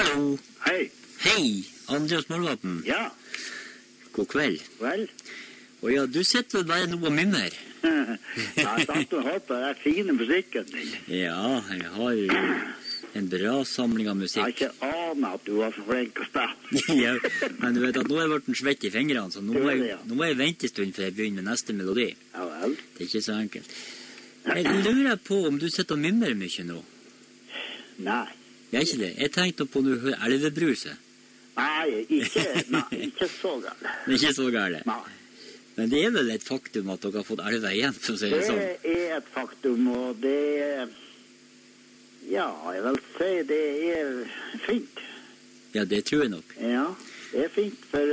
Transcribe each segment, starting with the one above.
Hallo. Hei. Hei, Andreas Målvatn. Ja. God kveld. Vel. Og ja, du sitter vel bare noe og mimmer. Jeg har satt og hørt på den fine musikken din. Ja, jeg har jo en bra samling av Jeg musikk. har ikke anet at du var så flink å spille. Ja, men du vet at nå har jeg vært svett i fingrene, så nå må jeg vente en stund før jeg begynner med neste melodi. Ja vel. Det er ikke så enkelt. Jeg lurer på om du sitter og mimmer mye nå. Nei. Det er ikke det. Jeg tenkte på når du hører elvebruset. Nei, ikke så galt. Det er ikke så galt. Nei. Men det er vel et faktum at dere har fått elve igjen, for å si det sånn. Det er et faktum, og det er... Ja, jeg vil si det er fint. Ja, det tror jeg nok. Ja, det er fint, for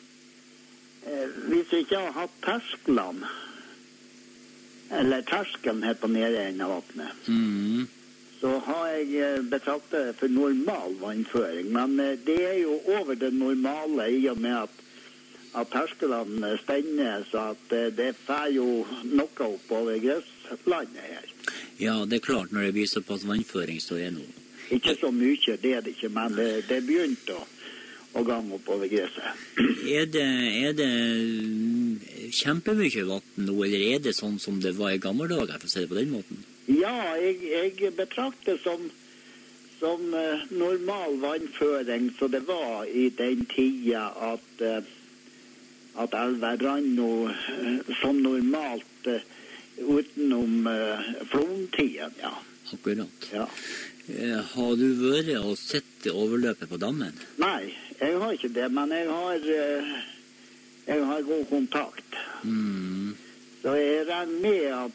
hvis vi ikke har hatt tersklene, eller terskelen her på nede enden av vattnet, så har jeg betraktet det for normal vannføring. Men det er jo over det normale i og med at terskelene stender, så at det får jo noe opp over gresslandet her. Ja, det er klart, når det blir såpass vannføring, så er det noe. Ikke så mye, det er det ikke, men det begynte å gange opp over gresset. Er det kjempemye vatten nå, eller er det sånn som det var i gamle dager, for å si det på den måten? Ja, jeg betrakter som normal vannføring, så det var i den tida at elva rann nå som normalt utenom flomtiden, ja. Akkurat. Ja. Har du vært og sett overløpet på dammen? Nei, jeg har ikke det, men jeg har god kontakt. Så jeg regner med at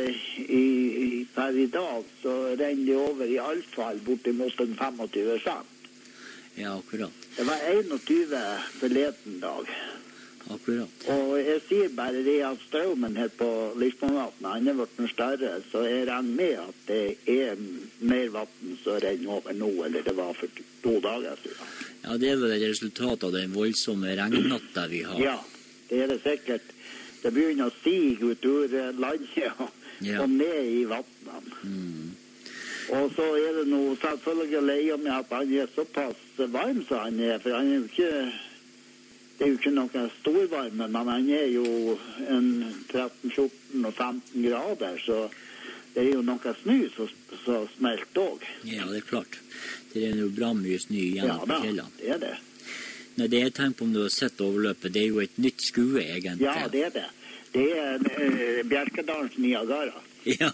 per i dag så renner det over i alle fall bortimot 25%. Ja, akkurat. Det var 21 forleden dag. Akkurat. Og jeg sier bare det at strømmen her på Lisbonvatnet, han er vært noe større, så jeg regner med at det er mer vatten som renner over nå, eller det var for 2 dager siden. Ja, det er vel et resultat av den voldsomme regnnatta vi har. Ja, det er det sikkert. Det begynner å stige ut ur landet og ned i vattnene. Og så er det noe selvfølgelig i og med at han er såpass varm som han er, for han er jo ikke... Det er jo ikke noe storvarme, men han er jo en 13, 14 og 15 grader, så det er jo noe snø som smelter også. Ja, det er klart. Det er jo bra mye snø igjen på fjellene. Ja, det er det. Nei, det jeg tenker på om du har sett overløpet, det er jo et nytt skue, egentlig. Ja, det er det. Det er Bjerkedalens Niagara.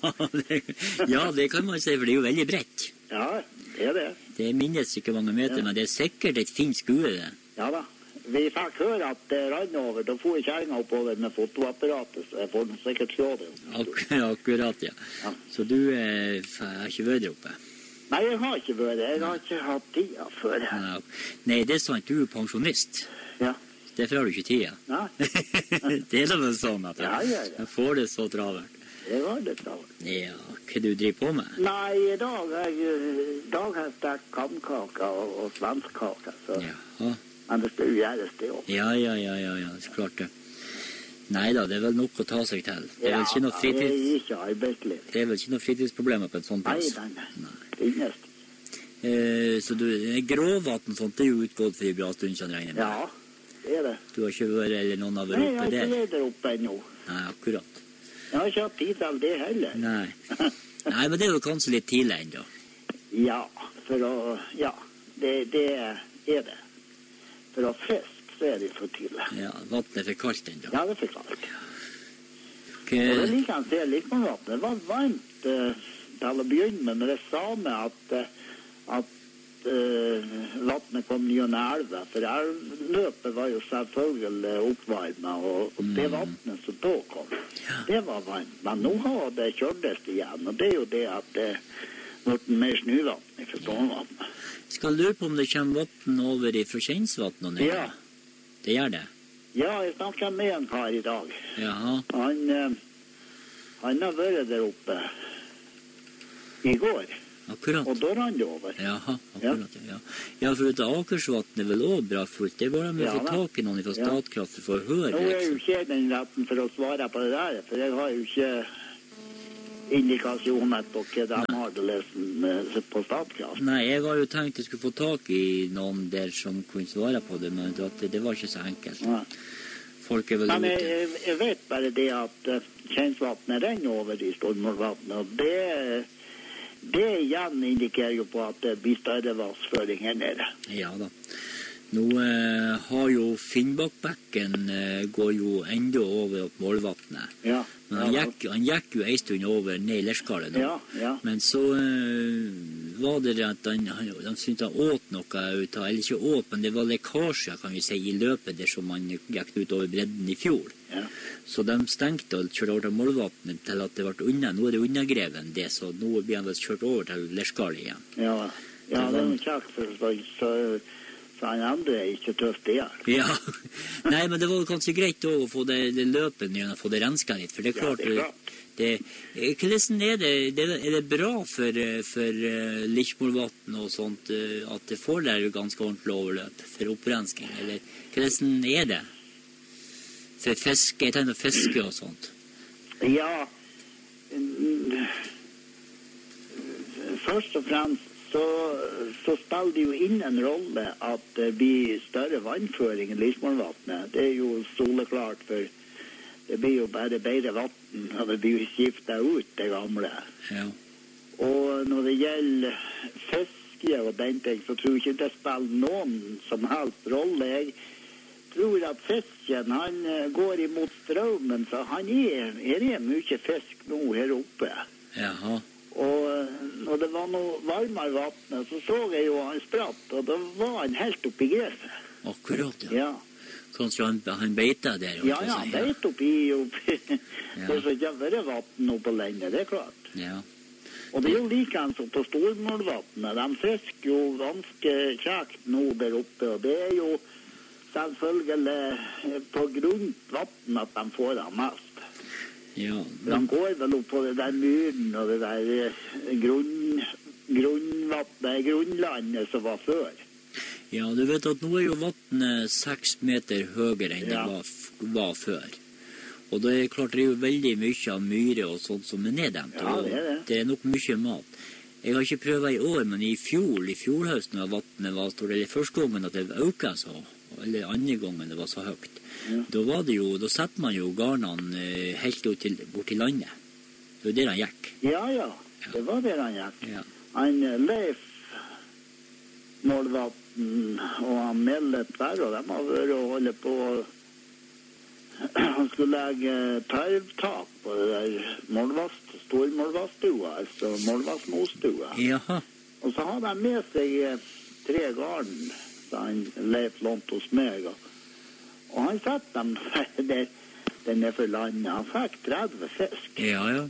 Ja, det kan man si, for det er jo veldig bredt. Ja, det er det. Det minnes ikke mange meter, men det er sikkert et fint skue, det. Ja da. Vi fikk høre at det rann over, da får jeg kjæringa oppover med fotoapparatet, så jeg får sikkert se det. Akkurat, ja. Så du har ikke vært der oppe? Nei, jeg har ikke vært der. Jeg har ikke hatt tida før. Nei, det er sant, du er pensjonist. Ja. Derfor har du ikke tida. Nei. Det er da vel sånn at jeg får det så travelt. Det var det travelt. Ja, hva du driver på med? Nei, i dag har jeg stekt kamkaka og svenskaka, så... Ja. Men det skal jo gjøres det også. Ja, det er klart det. Neida, det er vel nok å ta seg til. Det er vel ikke noe det er ikke arbeidsliv. Det er vel ikke noe fritidsproblemer på en sånn plass? Nei. Finnes det. Så gråvatten og sånt, det er jo utgått for en bra stund, kan jeg regne med? Ja, det er det. Du har ikke vært, eller noen har vært oppe der? Nei, jeg har ikke vært der oppe ennå. Nei, akkurat. Jeg har ikke hatt tid til det heller. Nei, men det er jo kanskje litt tidlig ennå. Ja, det er det. For å fisk, så er det for tidlig. Ja, vattnet er for kaldt ennå. Ja, det er for kaldt. Og det liker han til Lisbonvatnet. Det var varmt til å begynne med, men det sa meg at vattnet kom gjennom elva, for elvløpet var jo selvfølgelig oppvarmet, og det vattnet som da kom, det var varmt. Men nå har det kjørtes igjen, og det er jo det at det ble mer snøvatten i Lisbonvatnet. Skal lure på om det kommer vatten over fra Kjensvatn og ned? Ja. Det gjør det? Ja, jeg snakket med en kar i dag. Jaha. Han har vært der oppe i går. Akkurat. Og da rann det over. Jaha, akkurat, ja. Ja, for at Akersvatn er vel også bra fullt. Det er bare med å få tak i noen fra Statkraft for å høre. Nå er jo ikke den retten for å svare på det der, for jeg har jo ikke indikasjoner på hva de hadde lest på Statkraft. Nei, jeg har jo tenkt jeg skulle få tak i noen der som kunne svare på det, men det var ikke så enkelt. Nei. Folk er vel men ute. Jeg vet bare det at Kjensvatnet renner over i Stormorvatnet, og det igjen indikerer jo på at det blir større vassføring her nede. Ja da. Nå har jo Finnbakkbekken går jo enda over opp Målvatnet. Ja. Men han gikk jo en stund over ned i Lerskalet nå. Ja. Men så var det at han syntes han åt noe ut av, eller ikke åt, men det var lekkasjer, kan vi si, i løpet der som han gikk ut over bredden i fjor. Ja. Så de stengte og kjørte over til Målvatnet til at det ble unna. Nå er det undergreven det, så nå blir han vel kjørt over til Lerskalet igjen. Ja, det er en kjakt, så han andre er ikke tøft det her. Ja, nei, men det var kanskje greit å få det løpet igjen, å få det rensket litt, for det er klart, hvordan er det? Er det bra for Lichmorvatn og sånt, at det får der ganske ordentlig overløp for opprensking, eller hvordan er det? For fiske, jeg tenker fiske og sånt. Ja, først og fremst så spiller det jo inn en rolle at det blir større vannføring i Lichmorvatnet. Det er jo soleklart, for det blir jo bare bedre vatten, og det blir jo skiftet ut det gamle. Ja. Og når det gjelder fiske og den ting, så tror jeg ikke det spiller noen som helst rolle. Jeg tror at fisken, han går imot strømmen, så han er mye fisk nå her oppe. Jaha. Og når det var noe varmere vattnet, så jeg jo han spratt, og da var han helt oppi gresset. Akkurat, ja. Kanskje han beita der? Ja, han beit oppi. Det så ikke vært vatten oppe lenge, det er klart. Ja. Og det er jo like som på Stormålvatnet. De fisker jo ganske kjekt nå der oppe, og det er jo selvfølgelig på grunt vatten at de får det mest. Ja, de går vel opp på det der myren og det der grunnlandet som var før. Ja, du vet at nå er jo vattnet 6 meter høyere enn det var før. Og det er klart det er jo veldig mye av myre og sånt som er neddemt. Ja, det er det. Det er nok mye mat. Jeg har ikke prøvet i år, men i fjolhøsten når vattnet var stort, eller første gangen at det økte så, eller andre gangen det var så høyt. Ja. Da setter man jo garnene helt bort til landet. Det var der han gikk. Ja. Det var der han gikk. Ja. Han Leif Målvatn og han Melle Tverr, og de har vært og holdt på. Han skulle legge tørvtak på det der stormålvaststua, altså målvastmostua. Jaha. Og så hadde han med seg 3 garn, så han Leif lånte hos meg, og han satt dem der nede for landet. Han fikk 30 fisk. Ja,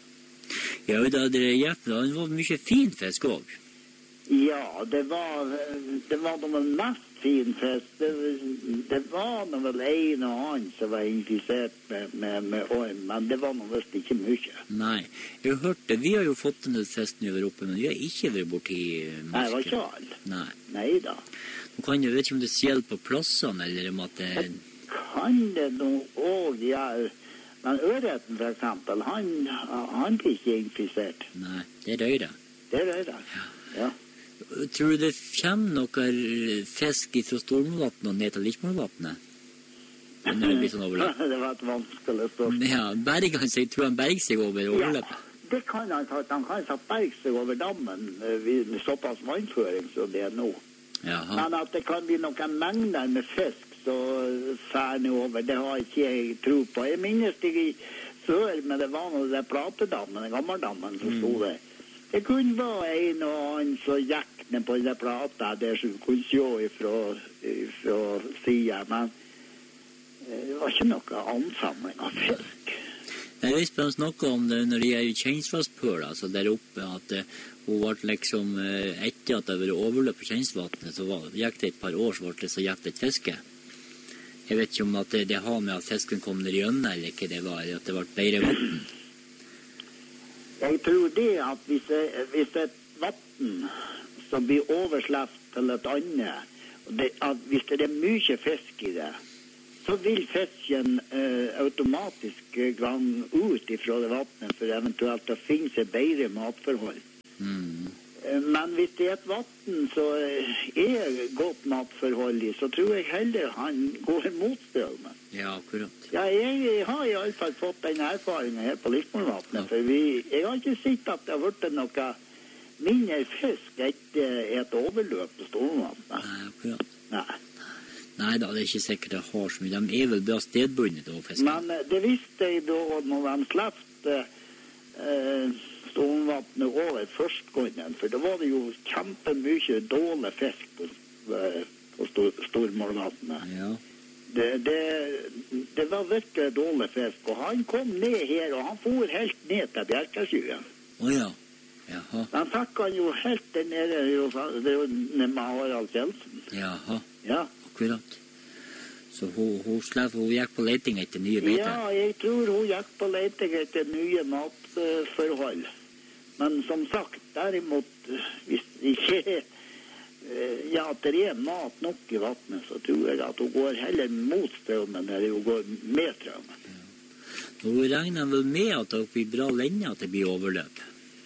det var mye fin fisk også. Ja, det var noe mest fin fisk. Det var noe vel en og annen som var infisert med orm, men det var noe visst ikke mye. Nei, jeg har hørt det. Vi har jo fått en del fisk når vi var oppe, men vi har ikke vært borti marken. Nei, det var ikke all. Nei da. Jeg vet ikke om det gjelder på plassene, eller om at det... Kan det noe også gjøre, men ørreten for eksempel, han blir ikke infisert. Nei, det er røyre. Det er røyre, ja. Tror du det kommer noe fisk fra Stormålvatnet og ned til Lichmorvatnet? Når det blir sånn overløp? Det var et vanskelig spørsmål. Ja, tror han berger seg over overløpet? Ja, det kan han berge seg over dammen ved såpass vannføring som det er nå. Jaha. Men at det kan bli noen mengder med fisk så færne over, det har ikke jeg tro på. Jeg minnes det før, men det var noe der platedammen, den gammaldammen som stod der. Det kunne være en og annen som gikk ned på den plata der som kunne se fra siden, men det var ikke noe ansamling av fisk. Jeg visste han snakket om det når det gjelder Kjensvatspøl, altså der oppe, at hun ble liksom, etter at det var overløp på Kjensvatnet, så gikk det et par år, så ble det så gikk det et fiske. Jeg vet ikke om at det har med at fisken kom ned i ønne, eller ikke det var, eller at det ble bedre vatten. Jeg tror det at hvis et vatten som blir overslept til et annet, hvis det er mye fisk i det, så vil fisken automatisk gang ut ifra det vattnet for eventuelt å finne seg bedre matforhold. Men hvis det et vatten så godt matforhold i, så tror jeg heller han går mot strømmen. Ja, akkurat. Ja, jeg har i alle fall fått den erfaringen her på Liksmorvatnet, for jeg har ikke sett at det har vært noe mindre fisk etter et overløp på Storvatnet. Nei, akkurat. Nei. Nei da, det er ikke sikkert det har så mye. De vel bra stedbundet å fiske. Men det visste jeg da når de slepte Storvatnet over første gangen, for da var det jo kjempemye dårlig fisk på Stormålvatnet. Ja. Det var virkelig dårlig fisk, og han kom ned her, og han for helt ned til Bjerkasjøen. Åja, jaha. Han fikk han jo helt der nede med Harald Kjeldsen. Jaha, Ja. akkurat. Så hun gikk på leting etter nye beiter? Ja, jeg tror hun gikk på leting etter nye matforhold. Men som sagt, derimot, hvis ikke at det er mat nok i vattnet, så tror jeg at hun går heller mot strømmen eller hun går med strømmen. Ja. Nå regner vel med at det blir bra lenge at det blir overløp?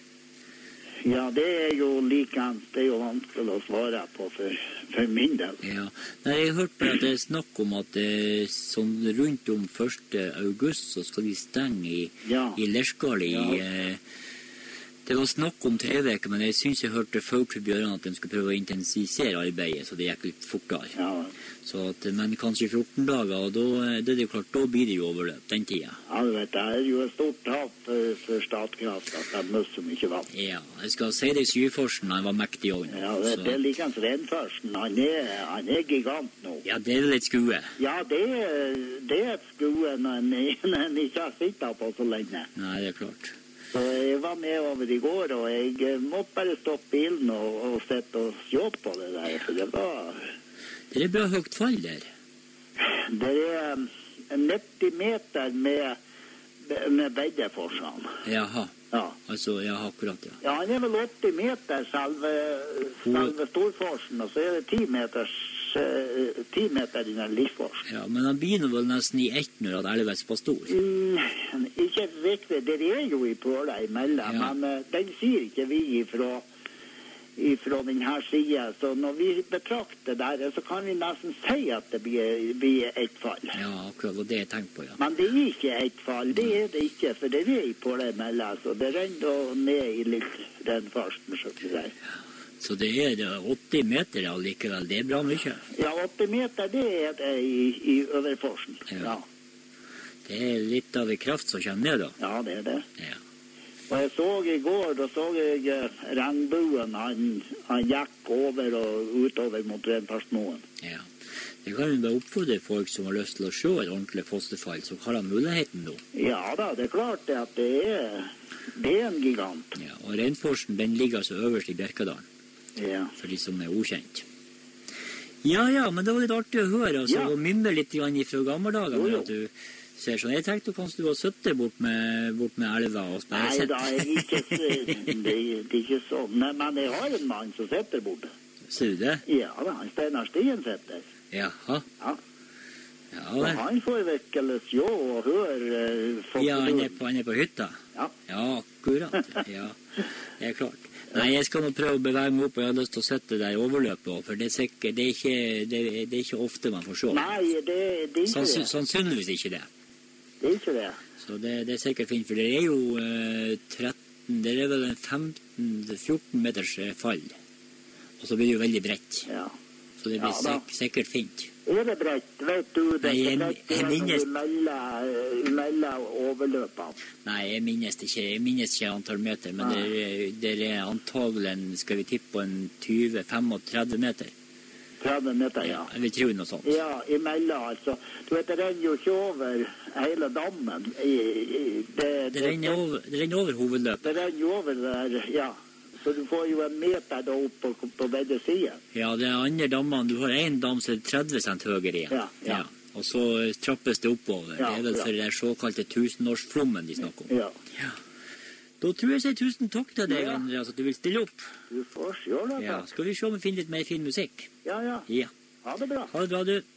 Ja, det er jo likens. Det er jo vanskelig å svare på for min del. Ja. Nei, jeg hørte at det er snakk om at sånn rundt om 1. august så skal de stenge i Lerskali. Ja. Det var snakk om 3 veker, men jeg synes jeg hørte folk til Bjørn at de skulle prøve å intensivisere arbeidet, så det gikk litt fortere. Ja. Men kanskje 14 dager, og det er jo klart, da blir det jo overløp, den tida. Ja, du vet, det er jo et stort tap for Statkraft at de mister så mye vann. Ja, jeg skal si det, Syforsen, han var mektig også. Ja, det er likens Renførsen. Han er gigant nå. Ja, det er vel et skue. Ja, det er et skue når en ikke har sittet på så lenge. Nei, det er klart. Så jeg var med over i går, og jeg måtte bare stoppe bilen og sette og se på det der, for det var... Det er bra høyt fall der. Det er 90 meter med beddeforsan. Jaha. Ja. Altså, ja, akkurat, ja. Ja, han er vel 80 meter selve storforsen, og så er det 10 meter i den livsforsen. Ja, men han blir nå vel nesten i ett når at elva er så stor. Ikke riktig, det er jo i pøla imellom, Ja. men den sier ikke vi ifra denne siden, så når vi betrakter der, så kan vi nesten si at det blir et fall. Ja, akkurat, og det jeg tenkt på, ja. Men det er ikke et fall, det er det ikke, for det er i pøla imellom, så det renner ned i litt den farsten, så ikke det. Så det er 80 meter allikevel, det er bra mye. Ja, 80 meter, det er det i overforsen, Ja. ja. Det er litt av en kraft som kommer ned da. Ja, det er det. Ja. Og jeg så i går, da så jeg regnbuen, han gikk over og utover mot Renfarsmoen. Ja. Det kan jo bare oppfordre folk som har lyst til å se et ordentlig fosterfall, så har de muligheten nå. Ja da, det er klart det at det er en gigant. Ja, og Renforsen, den ligger altså øverst i Bjerkadalen, Ja. for de som er ukjent. Ja, men det var litt artig å høre, altså, Ja. og mimre litt grann fra gammeldagen, Jo. at du ser sånn. Jeg tenkte kanskje du har sittet bort med elva og bare Nei sett. da, det er ikke sånn. Nei, men jeg har en mann som sitter borte. Ser du det? Ja da, han Steinar Stien sitter. Jaha. Ja. Ja, Og vel. han får virkelig se og høre folk. Ja, han er på hytta. Ja. Ja, akkurat. Ja, det er klart. Nei, jeg skal nå prøve å bevege meg opp, og jeg har lyst til å sitte der i overløpet også, for det er sikkert, det er ikke ofte man får se. Nei, det er ikke det. Sannsynligvis ikke det. Det er ikke det. Så det er sikkert fint, for det er jo 13, det er vel en 15-14 meters fall. Og så blir det jo veldig bredt. Ja. Så det blir sikkert fint. Er det bredt? Vet du, det Nei, er bredt minnes- mellom overløpene. Nei, jeg minnes ikke antall meter, men det er antagelig, skal vi tippe på en 20-35 meter. 30 meter, ja. Jeg vil tro noe sånt. Ja, imellom, altså. Du vet, det renner jo ikke over hele dammen. Det renner over hovedløpet. Det renner jo over der, ja. Så du får jo en meter da opp på begge sider. Ja, det er andre dammene. Du har en dam som er 30 cent høyere igjen. Ja. Og så trappes det oppover. Ja, det er vel for den såkalte 1000-årsflommen de snakker om. Ja. Ja. Da tror jeg sier tusen takk til deg, Andreas, at du vil stille opp. Du får se det. Ja. Skal vi se om vi finner litt mer fin musikk? Ja. Ja. Ha det bra. Ha det bra, du.